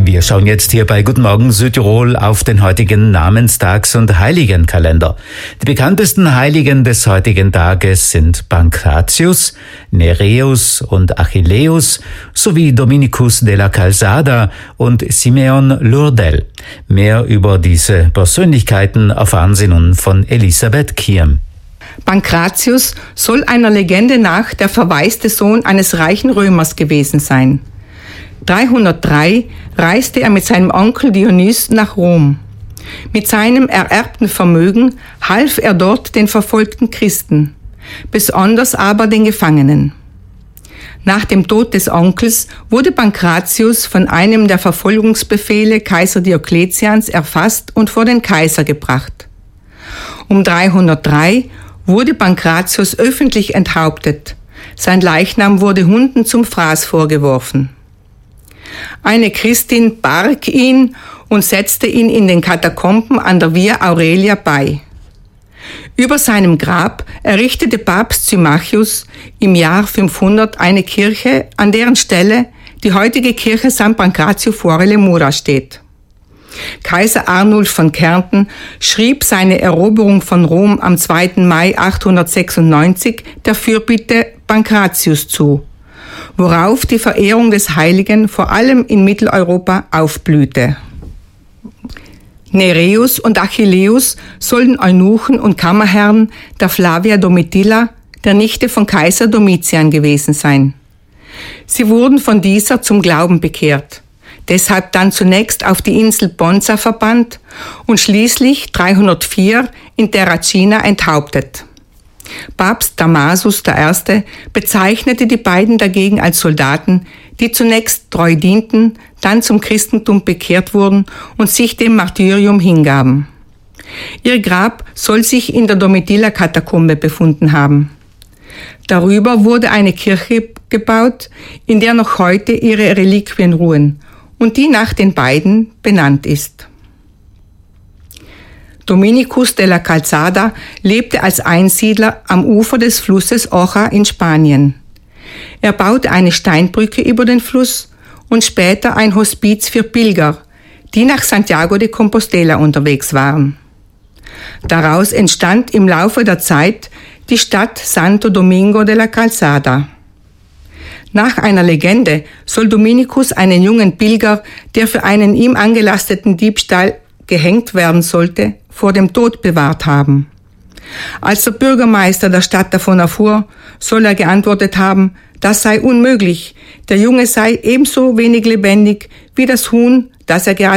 Wir schauen jetzt hier bei Guten Morgen Südtirol auf den heutigen Namenstags- und Heiligenkalender. Die bekanntesten Heiligen des heutigen Tages sind Pankratius, Nereus und Achilleus sowie Dominikus della Calzada und Simeon Lourdel. Mehr über diese Persönlichkeiten erfahren Sie nun von Elisabeth Kiem. Pankratius soll einer Legende nach der verwaiste Sohn eines reichen Römers gewesen sein. 303 reiste er mit seinem Onkel Dionys nach Rom. Mit seinem ererbten Vermögen half er dort den verfolgten Christen, besonders aber den Gefangenen. Nach dem Tod des Onkels wurde Pankratius von einem der Verfolgungsbefehle Kaiser Diokletians erfasst und vor den Kaiser gebracht. Um 303 wurde Pankratius öffentlich enthauptet. Sein Leichnam wurde Hunden zum Fraß vorgeworfen. Eine Christin barg ihn und setzte ihn in den Katakomben an der Via Aurelia bei. Über seinem Grab errichtete Papst Symmachus im Jahr 500 eine Kirche, an deren Stelle die heutige Kirche San Pancrazio fuori le Mura steht. Kaiser Arnulf von Kärnten schrieb seine Eroberung von Rom am 2. Mai 896 der Fürbitte Pankratius zu, worauf die Verehrung des Heiligen vor allem in Mitteleuropa aufblühte. Nereus und Achilleus sollen Eunuchen und Kammerherren der Flavia Domitilla, der Nichte von Kaiser Domitian, gewesen sein. Sie wurden von dieser zum Glauben bekehrt, deshalb dann zunächst auf die Insel Ponza verbannt und schließlich 304 in Terracina enthauptet. Papst Damasus I. bezeichnete die beiden dagegen als Soldaten, die zunächst treu dienten, dann zum Christentum bekehrt wurden und sich dem Martyrium hingaben. Ihr Grab soll sich in der Domitilla-Katakombe befunden haben. Darüber wurde eine Kirche gebaut, in der noch heute ihre Reliquien ruhen und die nach den beiden benannt ist. Dominikus della Calzada lebte als Einsiedler am Ufer des Flusses Oja in Spanien. Er baute eine Steinbrücke über den Fluss und später ein Hospiz für Pilger, die nach Santiago de Compostela unterwegs waren. Daraus entstand im Laufe der Zeit die Stadt Santo Domingo della Calzada. Nach einer Legende soll Dominikus einen jungen Pilger, der für einen ihm angelasteten Diebstahl gehängt werden sollte, vor dem Tod bewahrt haben. Als der Bürgermeister der Stadt davon erfuhr, soll er geantwortet haben, das sei unmöglich, der Junge sei ebenso wenig lebendig wie das Huhn, das er gerade